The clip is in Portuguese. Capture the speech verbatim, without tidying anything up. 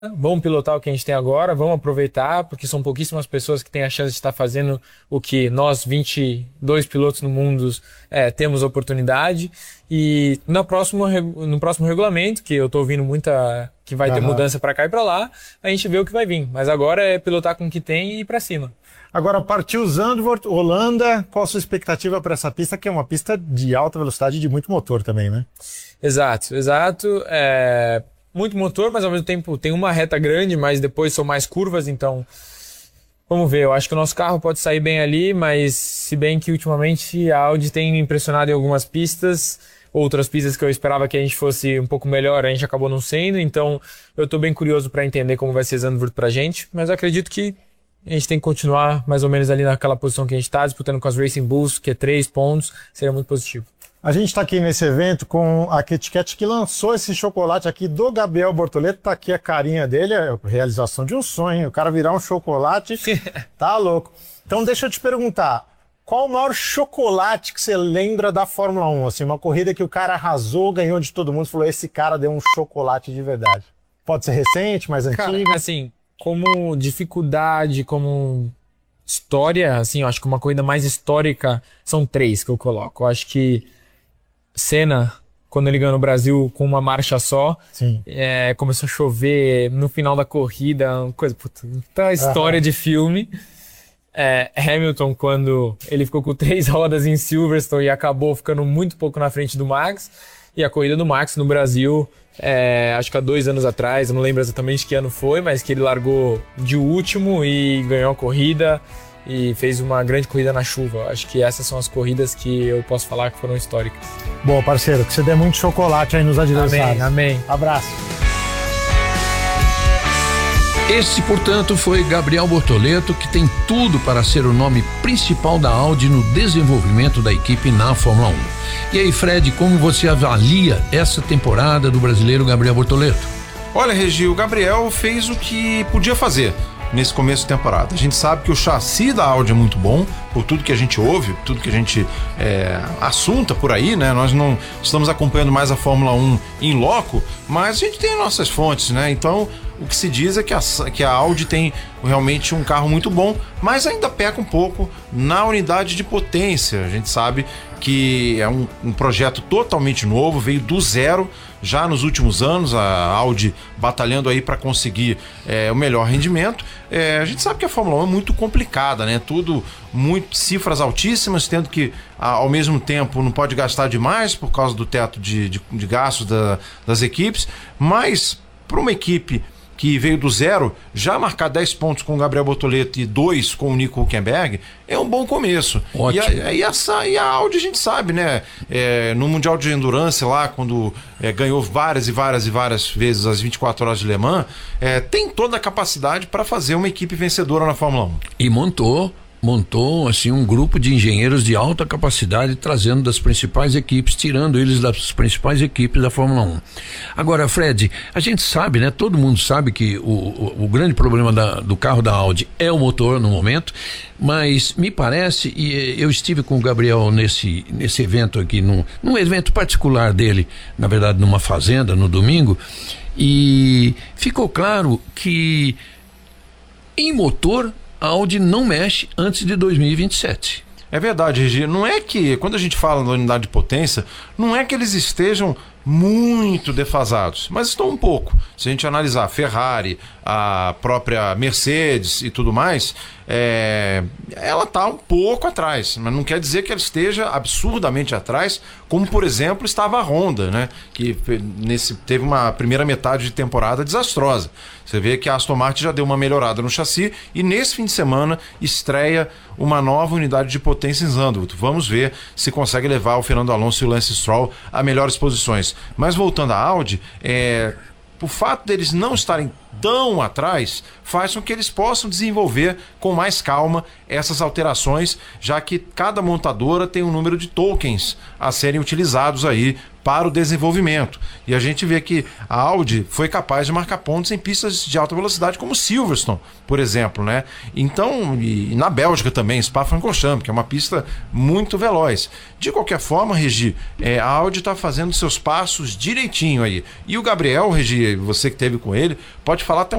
Vamos pilotar o que a gente tem agora, vamos aproveitar, porque são pouquíssimas pessoas que têm a chance de estar fazendo o que nós, vinte e dois pilotos no mundo, é, temos oportunidade. E no próximo, no próximo regulamento, que eu estou ouvindo muita, que vai ter uhum. mudança para cá e para lá, a gente vê o que vai vir. Mas agora é pilotar com o que tem e ir para cima. Agora partiu Zandvoort, Holanda, qual a sua expectativa para essa pista, que é uma pista de alta velocidade e de muito motor também, né? Exato, exato. É... Muito motor, mas ao mesmo tempo tem uma reta grande, mas depois são mais curvas, então vamos ver. Eu acho que o nosso carro pode sair bem ali, mas se bem que ultimamente a Audi tem me impressionado em algumas pistas, outras pistas que eu esperava que a gente fosse um pouco melhor, a gente acabou não sendo, então eu estou bem curioso para entender como vai ser Zandvoort pra gente, mas eu acredito que a gente tem que continuar mais ou menos ali naquela posição que a gente está, disputando com as Racing Bulls, que é três pontos, seria muito positivo. A gente está aqui nesse evento com a KitKat, que lançou esse chocolate aqui do Gabriel Bortoleto. Tá aqui a carinha dele, é a realização de um sonho. O cara virar um chocolate, tá louco. Então deixa eu te perguntar, qual o maior chocolate que você lembra da Fórmula um? Assim, uma corrida que o cara arrasou, ganhou de todo mundo, falou, esse cara deu um chocolate de verdade. Pode ser recente, mais antigo? Cara, assim, como dificuldade, como história, assim, eu acho que uma corrida mais histórica são três que eu coloco. Eu acho que Senna, quando ele ganhou no Brasil com uma marcha só, é, começou a chover no final da corrida, uma coisa, puta, muita história uhum. de filme. É, Hamilton, quando ele ficou com três rodas em Silverstone e acabou ficando muito pouco na frente do Max. E a corrida do Max no Brasil, é, acho que há dois anos atrás, eu não lembro exatamente que ano foi, mas que ele largou de último e ganhou a corrida e fez uma grande corrida na chuva. Acho que essas são as corridas que eu posso falar que foram históricas. Bom, parceiro, que você dê muito chocolate aí nos adversários. Amém, amém. Abraço. Esse, portanto, foi Gabriel Bortoleto, que tem tudo para ser o nome principal da Audi no desenvolvimento da equipe na Fórmula um. E aí, Fred, como você avalia essa temporada do brasileiro Gabriel Bortoleto? Olha, Regi, o Gabriel fez o que podia fazer nesse começo de temporada. A gente sabe que o chassi da Audi é muito bom, por tudo que a gente ouve, tudo que a gente é, assunta por aí, né? Nós não estamos acompanhando mais a Fórmula um em loco, mas a gente tem nossas fontes, né? Então, o que se diz é que a, que a Audi tem realmente um carro muito bom, mas ainda peca um pouco na unidade de potência. A gente sabe que é um, um projeto totalmente novo, veio do zero já nos últimos anos, a Audi batalhando aí para conseguir é, o melhor rendimento. É, a gente sabe que a Fórmula um é muito complicada, né? Tudo muito, cifras altíssimas, tendo que ao mesmo tempo não pode gastar demais por causa do teto de, de, de gastos da, das equipes, mas para uma equipe que veio do zero, já marcar dez pontos com o Gabriel Bortoleto e dois com o Nico Hülkenberg, é um bom começo. Ótimo. E a, e, essa, e a Audi a gente sabe, né? É, no Mundial de Endurance lá, quando é, ganhou várias e várias e várias vezes as vinte e quatro horas de Le Mans, é, tem toda a capacidade para fazer uma equipe vencedora na Fórmula um. E montou montou assim um grupo de engenheiros de alta capacidade, trazendo das principais equipes, tirando eles das principais equipes da Fórmula um. Agora, Fred, a gente sabe, né? Todo mundo sabe que o, o, o grande problema da, do carro da Audi é o motor no momento, mas me parece, e eu estive com o Gabriel nesse, nesse evento aqui, num, num evento particular dele, na verdade numa fazenda, no domingo, e ficou claro que em motor a Audi não mexe antes de dois mil e vinte e sete. É verdade, Regi. Não é que, quando a gente fala da unidade de potência, não é que eles estejam muito defasados, mas estão um pouco. Se a gente analisar a Ferrari, a própria Mercedes e tudo mais, é, ela está um pouco atrás, mas não quer dizer que ela esteja absurdamente atrás, como por exemplo estava a Honda, né? Que nesse, teve uma primeira metade de temporada desastrosa. Você vê que a Aston Martin já deu uma melhorada no chassi e nesse fim de semana estreia uma nova unidade de potência em Zandvoort. Vamos ver se consegue levar o Fernando Alonso e o Lance Stroll a melhores posições. Mas voltando à Audi, é, o fato deles não estarem tão atrás faz com que eles possam desenvolver com mais calma essas alterações, já que cada montadora tem um número de tokens a serem utilizados aí para o desenvolvimento. E a gente vê que a Audi foi capaz de marcar pontos em pistas de alta velocidade como Silverstone, por exemplo, né? Então, e, e na Bélgica também, Spa-Francorchamps, que é uma pista muito veloz. De qualquer forma, Regi, é, a Audi está fazendo seus passos direitinho aí. E o Gabriel, Regi, você que esteve com ele, pode falar até